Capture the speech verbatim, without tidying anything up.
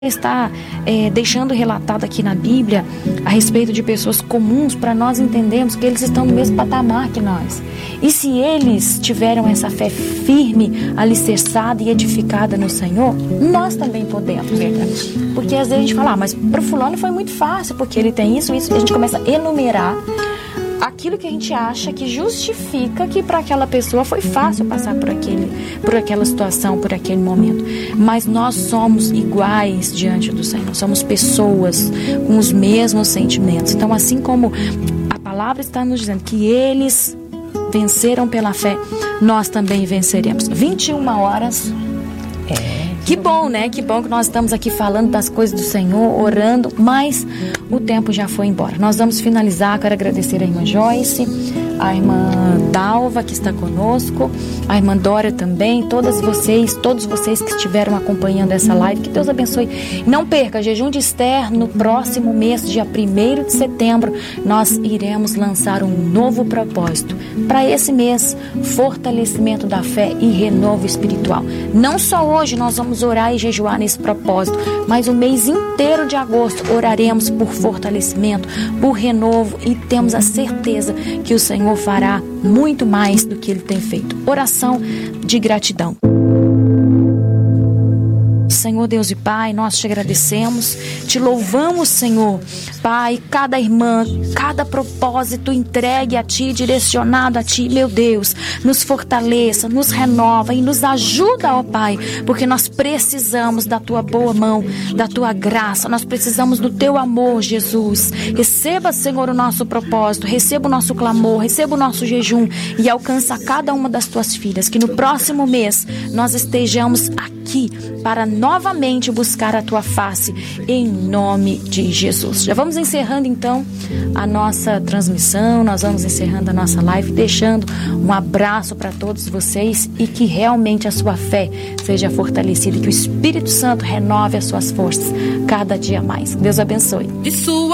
está é, deixando relatado aqui na Bíblia a respeito de pessoas comuns, para nós entendermos que eles estão no mesmo patamar que nós. E se eles tiveram essa fé firme, alicerçada e edificada no Senhor, nós também podemos. Verdade. Porque às vezes a gente fala, ah, mas para o fulano foi muito fácil, porque ele tem isso, isso, e a gente começa a enumerar aquilo que a gente acha que justifica que para aquela pessoa foi fácil passar por aquele, por aquela situação, por aquele momento. Mas nós somos iguais diante do Senhor, somos pessoas com os mesmos sentimentos. Então, assim como a palavra está nos dizendo que eles venceram pela fé, nós também venceremos. vinte e uma horas. É. Que bom, né? Que bom que nós estamos aqui falando das coisas do Senhor, orando, mas o tempo já foi embora. Nós vamos finalizar. Quero agradecer a irmã Joyce, a irmã Dalva, que está conosco, a irmã Dória também, todas vocês, todos vocês que estiveram acompanhando essa live. Que Deus abençoe. Não perca, jejum de Esther, no próximo mês, dia primeiro de setembro, nós iremos lançar um novo propósito. Para esse mês, fortalecimento da fé e renovo espiritual. Não só hoje nós vamos orar e jejuar nesse propósito, mas o mês inteiro de agosto oraremos por fortalecimento, por renovo, e temos a certeza que o Senhor fará muito mais do que Ele tem feito. Oração de gratidão. Senhor Deus e Pai, nós te agradecemos, te louvamos, Senhor. Pai, cada irmã, cada propósito entregue a Ti, direcionado a Ti, meu Deus, nos fortaleça, nos renova e nos ajuda, ó Pai, porque nós precisamos da Tua boa mão, da Tua graça, nós precisamos do Teu amor, Jesus. Receba, Senhor, o nosso propósito, receba o nosso clamor, receba o nosso jejum e alcança cada uma das Tuas filhas, que no próximo mês nós estejamos aqui para novamente buscar a Tua face, em nome de Jesus. Já vamos encerrando então a nossa transmissão, nós vamos encerrando a nossa live, deixando um abraço para todos vocês e que realmente a sua fé seja fortalecida e que o Espírito Santo renove as suas forças cada dia mais. Deus abençoe.